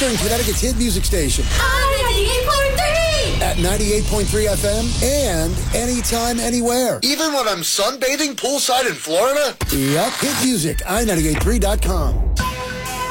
Eastern Connecticut's hit music station. I-98.3! At 98.3 FM and anytime, anywhere. Even when I'm sunbathing poolside in Florida? Yep, hit music, i98.3.com.